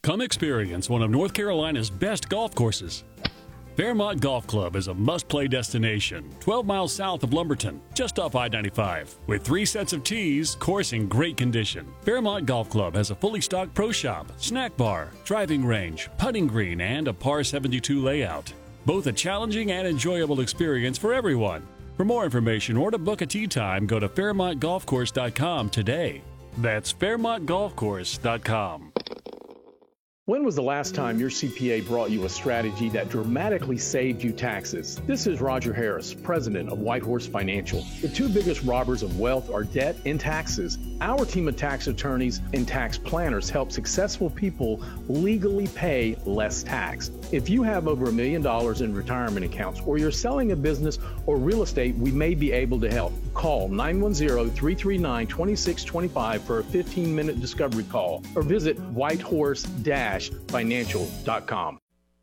Come experience one of North Carolina's best golf courses. Fairmont Golf Club is a must-play destination 12 miles south of Lumberton, just off I-95. With 3 sets of tees, course in great condition. Fairmont Golf Club has a fully stocked pro shop, snack bar, driving range, putting green, and a par 72 layout. Both a challenging and enjoyable experience for everyone. For more information or to book a tee time, go to FairmontGolfCourse.com today. That's FairmontGolfCourse.com. When was the last time your CPA brought you a strategy that dramatically saved you taxes? This is Roger Harris, president of Whitehorse Financial. The 2 biggest robbers of wealth are debt and taxes. Our team of tax attorneys and tax planners help successful people legally pay less tax. If you have over $1 million in retirement accounts, or you're selling a business or real estate, we may be able to help. Call 910-339-2625 for a 15-minute discovery call, or visit whitehorse-financial.com.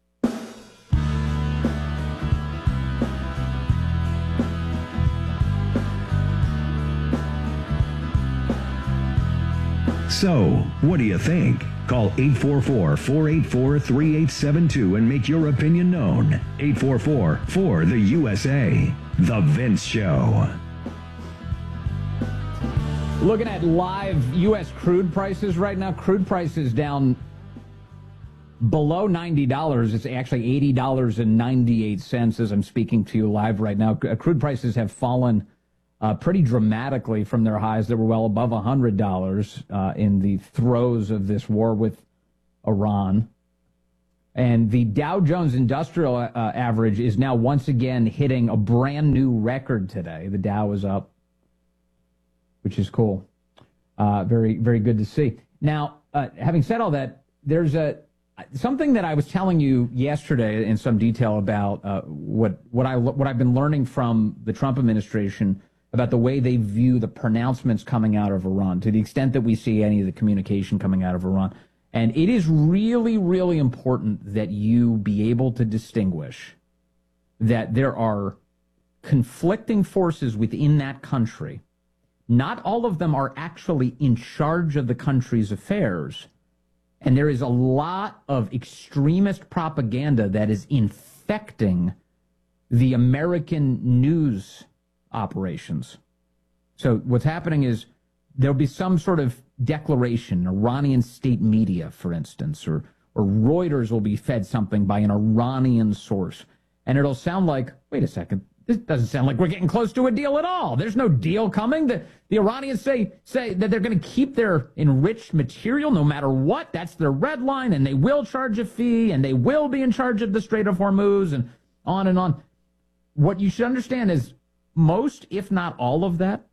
So, what do you think? Call 844-484-3872 and make your opinion known. 844-4-THE-USA. The Vince Show. Looking at live U.S. crude prices right now, crude prices down below $90. It's actually $80.98 as I'm speaking to you live right now. Crude prices have fallen pretty dramatically from their highs that were well above $100 in the throes of this war with Iran. And the Dow Jones Industrial Average is now once again hitting a brand new record today. The Dow is up, which is cool. Very, very good to see. Now, having said all that, there's something that I was telling you yesterday in some detail about what I've been learning from the Trump administration about the way they view the pronouncements coming out of Iran, to the extent that we see any of the communication coming out of Iran. And it is really, really important that you be able to distinguish that there are conflicting forces within that country. Not all of them are actually in charge of the country's affairs. And there is a lot of extremist propaganda that is infecting the American news operations. So what's happening is there'll be some sort of declaration, Iranian state media, for instance, or Reuters will be fed something by an Iranian source. And it'll sound like, wait a second, this doesn't sound like we're getting close to a deal at all. There's no deal coming. The Iranians say that they're going to keep their enriched material no matter what. That's their red line, and they will charge a fee, and they will be in charge of the Strait of Hormuz, and on and on. What you should understand is most, if not all of that,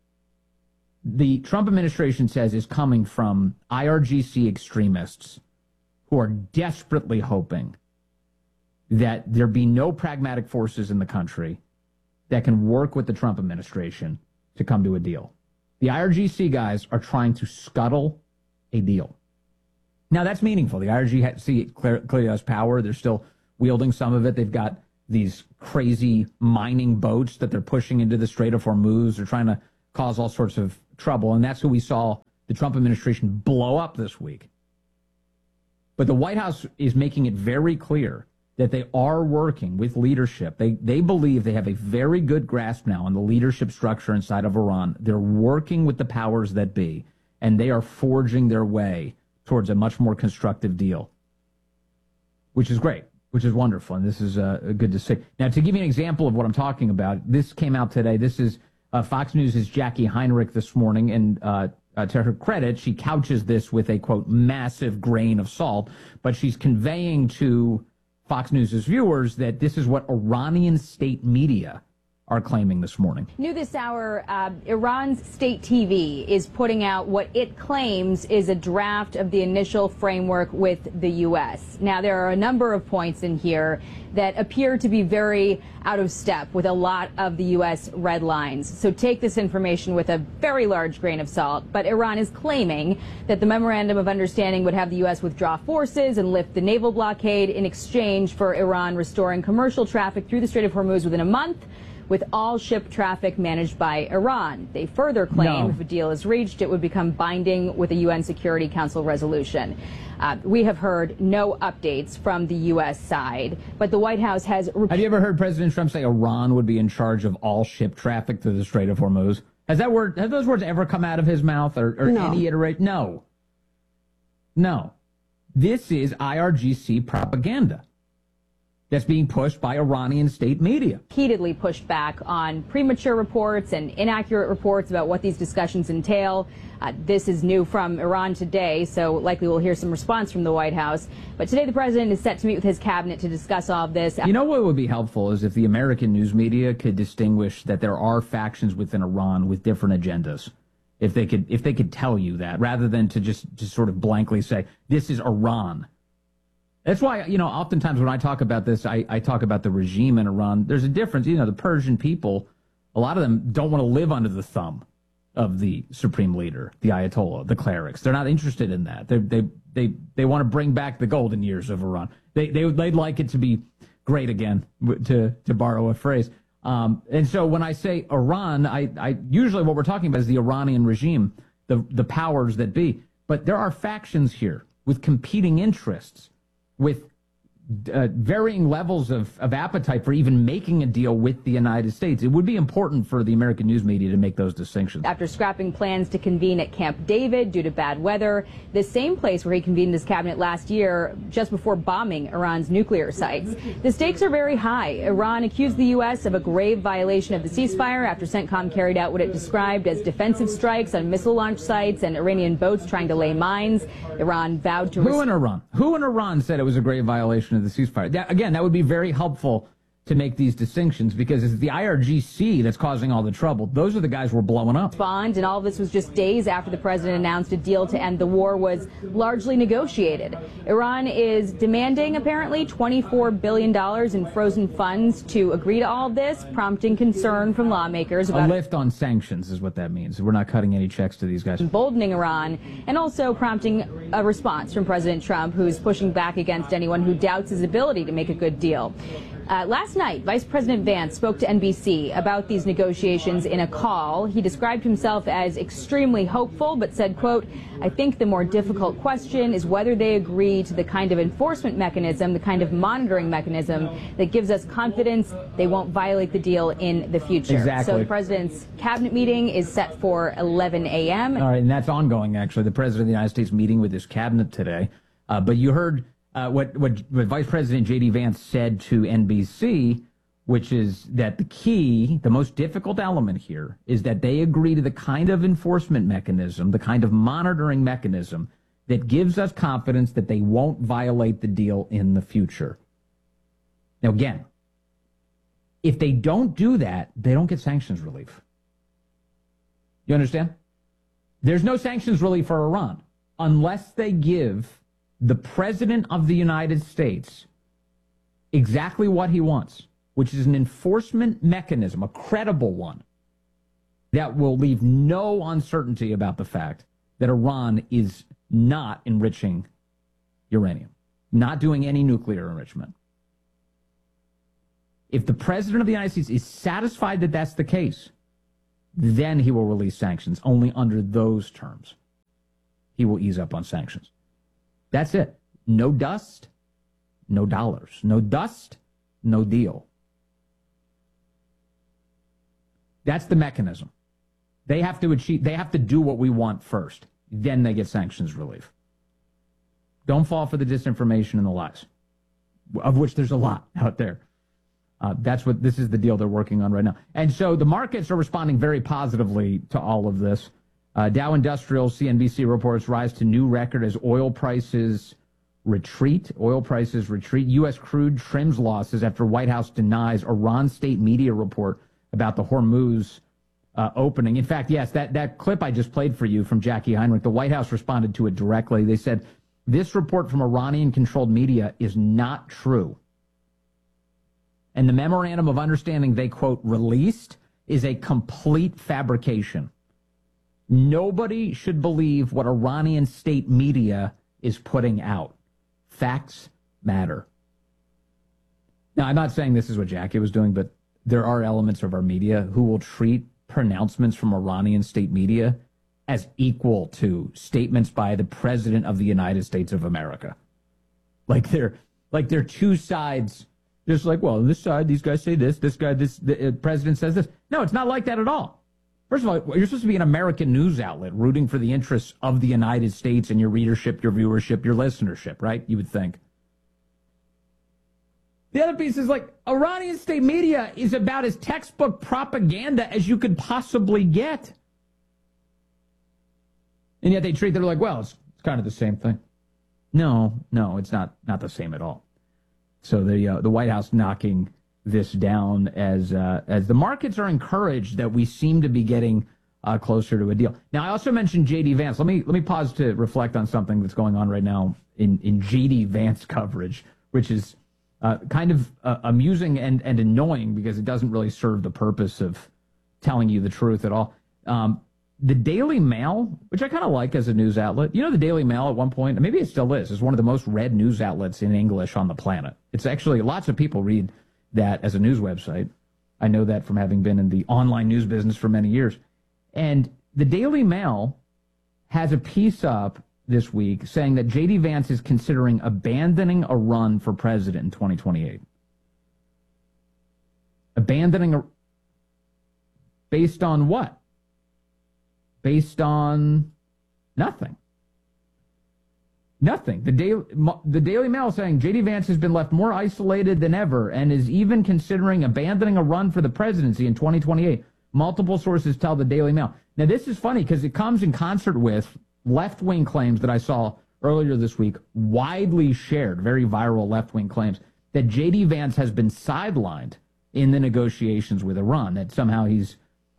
the Trump administration says is coming from IRGC extremists who are desperately hoping that there be no pragmatic forces in the country that can work with the Trump administration to come to a deal. The IRGC guys are trying to scuttle a deal. Now, that's meaningful. The IRGC clearly has power. They're still wielding some of it. They've got these crazy mining boats that they're pushing into the Strait of Hormuz. They're trying to cause all sorts of trouble, and that's who we saw the Trump administration blow up this week. But the White House is making it very clear that they are working with leadership. They believe they have a very good grasp now on the leadership structure inside of Iran. They're working with the powers that be, and they are forging their way towards a much more constructive deal, which is great, which is wonderful, and this is good to see. Now, to give you an example of what I'm talking about, this came out today. This is Fox News' Jackie Heinrich this morning, and to her credit, she couches this with a, quote, massive grain of salt, but she's conveying to Fox News' viewers that this is what Iranian state media are claiming this morning. New this hour, Iran's state TV is putting out what it claims is a draft of the initial framework with the U.S. Now, there are a number of points in here that appear to be very out of step with a lot of the U.S. red lines. So take this information with a very large grain of salt. But Iran is claiming that the Memorandum of Understanding would have the U.S. withdraw forces and lift the naval blockade in exchange for Iran restoring commercial traffic through the Strait of Hormuz within a month, with all ship traffic managed by Iran. They further claim if a deal is reached, it would become binding with a UN Security Council resolution. We have heard no updates from the U.S. side, but the White House has... Have you ever heard President Trump say Iran would be in charge of all ship traffic through the Strait of Hormuz? Have those words ever come out of his mouth or No. any iteration? No. No. This is IRGC propaganda that's being pushed by Iranian state media. Repeatedly pushed back on premature reports and inaccurate reports about what these discussions entail. This is new from Iran today, so likely we'll hear some response from the White House. But today the president is set to meet with his cabinet to discuss all of this. You know what would be helpful is if the American news media could distinguish that there are factions within Iran with different agendas. If they could tell you that, rather than to just sort of blankly say, this is Iran. That's why, oftentimes when I talk about this, I talk about the regime in Iran. There's a difference. The Persian people, a lot of them don't want to live under the thumb of the supreme leader, the Ayatollah, the clerics. They're not interested in that. They want to bring back the golden years of Iran. They'd like it to be great again, to borrow a phrase. And so when I say Iran, I usually what we're talking about is the Iranian regime, the powers that be. But there are factions here with competing interests, with varying levels of appetite for even making a deal with the United States. It would be important for the American news media to make those distinctions. After scrapping plans to convene at Camp David due to bad weather, the same place where he convened his cabinet last year, just before bombing Iran's nuclear sites. The stakes are very high. Iran accused the U.S. of a grave violation of the ceasefire after CENTCOM carried out what it described as defensive strikes on missile launch sites and Iranian boats trying to lay mines. Iran vowed to... Who in Iran said it was a grave violation of the ceasefire? That would be very helpful to make these distinctions, because it's the IRGC that's causing all the trouble. Those are the guys we're blowing up. And all of this was just days after the president announced a deal to end the war was largely negotiated. Iran is demanding, apparently, $24 billion in frozen funds to agree to all of this, prompting concern from lawmakers about a lift on sanctions is what that means. We're not cutting any checks to these guys. Emboldening Iran, and also prompting a response from President Trump, who's pushing back against anyone who doubts his ability to make a good deal. Last night, Vice President Vance spoke to NBC about these negotiations in a call. He described himself as extremely hopeful, but said, quote, I think the more difficult question is whether they agree to the kind of enforcement mechanism, the kind of monitoring mechanism that gives us confidence they won't violate the deal in the future. Exactly. So the president's cabinet meeting is set for 11 a.m. All right, and that's ongoing, actually. The president of the United States meeting with his cabinet today. But you heard what Vice President J.D. Vance said to NBC, which is that the most difficult element here is that they agree to the kind of enforcement mechanism, the kind of monitoring mechanism that gives us confidence that they won't violate the deal in the future. Now, again, if they don't do that, they don't get sanctions relief. You understand? There's no sanctions relief for Iran unless they give the President of the United States exactly what he wants, which is an enforcement mechanism, a credible one, that will leave no uncertainty about the fact that Iran is not enriching uranium, not doing any nuclear enrichment. If the President of the United States is satisfied that that's the case, then he will release sanctions. Only under those terms he will ease up on sanctions. That's it. No dust, no dollars. No dust, no deal. That's the mechanism. They have to do what we want first. Then they get sanctions relief. Don't fall for the disinformation and the lies, of which there's a lot out there. This is the deal they're working on right now. And so the markets are responding very positively to all of this. Dow Industrial, CNBC reports, rise to new record as oil prices retreat. U.S. crude trims losses after White House denies Iran state media report about the Hormuz opening. In fact, yes, that clip I just played for you from Jackie Heinrich, the White House responded to it directly. They said, this report from Iranian-controlled media is not true. And the memorandum of understanding they, quote, released is a complete fabrication. Nobody should believe what Iranian state media is putting out. Facts matter. Now, I'm not saying this is what Jackie was doing, but there are elements of our media who will treat pronouncements from Iranian state media as equal to statements by the President of the United States of America. Like they're two sides. Just like, well, this side, these guys say this guy, the president says this. No, it's not like that at all. First of all, you're supposed to be an American news outlet rooting for the interests of the United States and your readership, your viewership, your listenership, right? You would think. The other piece is like, Iranian state media is about as textbook propaganda as you could possibly get. And yet they treat it like, well, it's kind of the same thing. No, it's not the same at all. So the White House knocking this down as the markets are encouraged that we seem to be getting closer to a deal. Now, I also mentioned J.D. Vance. Let me pause to reflect on something that's going on right now in J.D. Vance coverage, which is kind of amusing and annoying because it doesn't really serve the purpose of telling you the truth at all. The Daily Mail, which I kind of like as a news outlet. You know, the Daily Mail at one point, maybe it still is one of the most read news outlets in English on the planet. It's actually, lots of people read that as a news website. I know that from having been in the online news business for many years. And the Daily Mail has a piece up this week saying that J.D. Vance is considering abandoning a run for president in 2028. Based on what? Based on nothing. Nothing. The Daily Mail saying J.D. Vance has been left more isolated than ever and is even considering abandoning a run for the presidency in 2028. Multiple sources tell the Daily Mail. Now, this is funny because it comes in concert with left-wing claims that I saw earlier this week, widely shared, very viral left-wing claims, that J.D. Vance has been sidelined in the negotiations with Iran, that somehow he's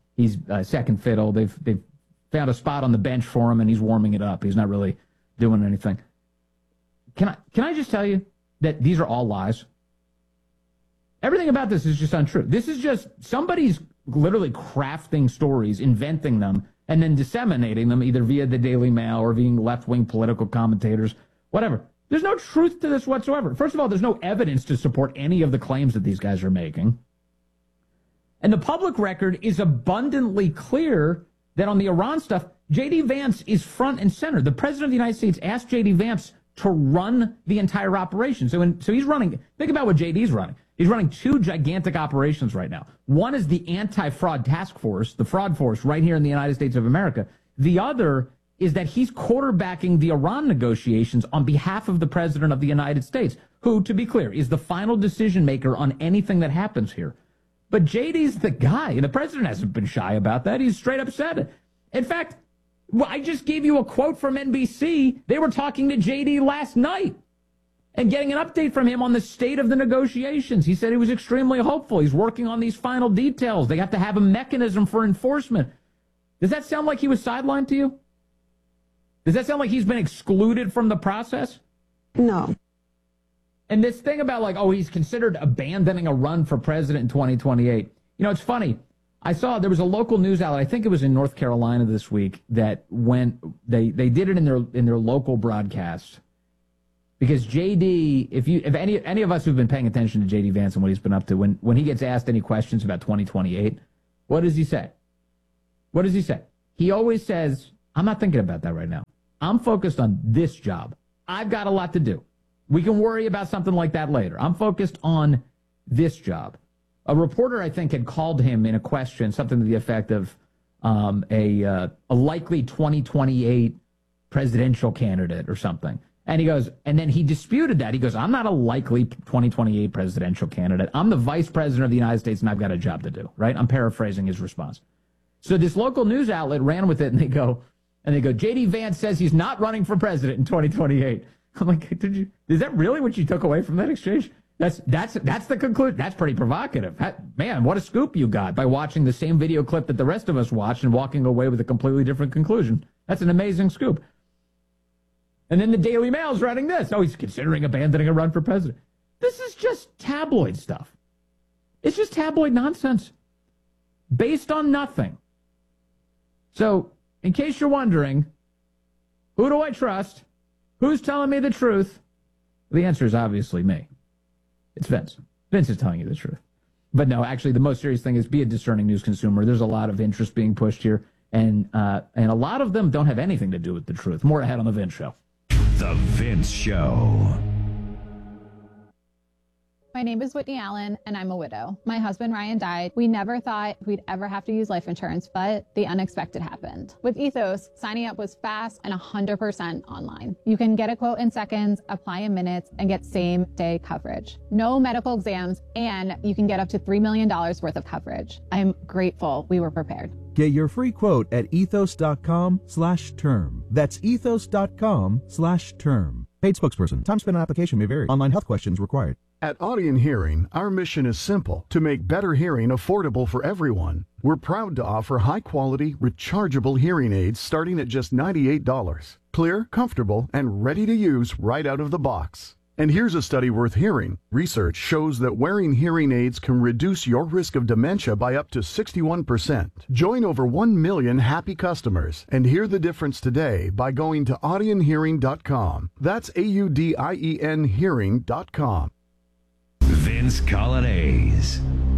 second fiddle. They've found a spot on the bench for him, and he's warming it up. He's not really doing anything. Can I just tell you that these are all lies? Everything about this is just untrue. This is just somebody's literally crafting stories, inventing them, and then disseminating them either via the Daily Mail or being left-wing political commentators, whatever. There's no truth to this whatsoever. First of all, there's no evidence to support any of the claims that these guys are making. And the public record is abundantly clear that on the Iran stuff, J.D. Vance is front and center. The President of the United States asked J.D. Vance to run the entire operation. So he's running, think about what J.D.'s running. He's running two gigantic operations right now. One is the anti-fraud task force, the fraud force right here in the United States of America. The other is that he's quarterbacking the Iran negotiations on behalf of the President of the United States, who, to be clear, is the final decision maker on anything that happens here. But JD's the guy, and the president hasn't been shy about that. He's straight up said it. In fact, I just gave you a quote from NBC. They were talking to JD last night and getting an update from him on the state of the negotiations. He said he was extremely hopeful. He's working on these final details. They have to have a mechanism for enforcement. Does that sound like he was sidelined to you? Does that sound like he's been excluded from the process? No. And this thing about like, oh, he's considered abandoning a run for president in 2028. You know, it's funny. I saw there was a local news outlet, I think it was in North Carolina this week, that when they did it in their local broadcast. Because JD, if any of us who've been paying attention to JD Vance and what he's been up to, when he gets asked any questions about 2028, what does he say? What does he say? He always says, I'm not thinking about that right now. I'm focused on this job. I've got a lot to do. We can worry about something like that later. I'm focused on this job. A reporter, I think, had called him in a question, something to the effect of a likely 2028 presidential candidate or something. And he goes, and then he disputed that. He goes, I'm not a likely 2028 presidential candidate. I'm the vice president of the United States, and I've got a job to do, right? I'm paraphrasing his response. So this local news outlet ran with it, and they go, J.D. Vance says he's not running for president in 2028. I'm like, is that really what you took away from that exchange? That's the conclusion. That's pretty provocative. Man, what a scoop you got by watching the same video clip that the rest of us watched and walking away with a completely different conclusion. That's an amazing scoop. And then the Daily Mail's writing this. Oh, he's considering abandoning a run for president. This is just tabloid stuff. It's just tabloid nonsense based on nothing. So, in case you're wondering, who do I trust? Who's telling me the truth? The answer is obviously me. It's Vince. Vince is telling you the truth. But no, actually, the most serious thing is be a discerning news consumer. There's a lot of interest being pushed here, and a lot of them don't have anything to do with the truth. More ahead on The Vince Show. The Vince Show. My name is Whitney Allen, and I'm a widow. My husband, Ryan, died. We never thought we'd ever have to use life insurance, but the unexpected happened. With Ethos, signing up was fast and 100% online. You can get a quote in seconds, apply in minutes, and get same-day coverage. No medical exams, and you can get up to $3 million worth of coverage. I'm grateful we were prepared. Get your free quote at ethos.com/term. That's ethos.com/term. Paid spokesperson. Time spent on application may vary. Online health questions required. At Audion Hearing, our mission is simple: to make better hearing affordable for everyone. We're proud to offer high-quality, rechargeable hearing aids starting at just $98. Clear, comfortable, and ready to use right out of the box. And here's a study worth hearing. Research shows that wearing hearing aids can reduce your risk of dementia by up to 61%. Join over 1 million happy customers and hear the difference today by going to audionhearing.com. That's AUDIEN hearing.com. Vince Colonnese.